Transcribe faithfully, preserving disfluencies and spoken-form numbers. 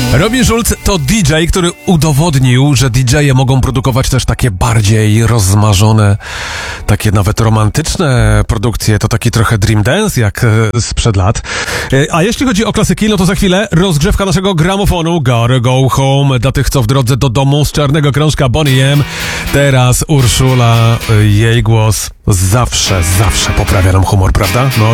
Robin Schulz to D J, który udowodnił, że D J e mogą produkować też takie bardziej rozmarzone, takie nawet romantyczne produkcje. To taki trochę Dream Dance jak e, sprzed lat. E, a jeśli chodzi o klasyki, no to za chwilę rozgrzewka naszego gramofonu Gotta Go Home dla tych, co w drodze do domu z czarnego krążka Bonnie M. Teraz Urszula, e, jej głos zawsze, zawsze poprawia nam humor, prawda? No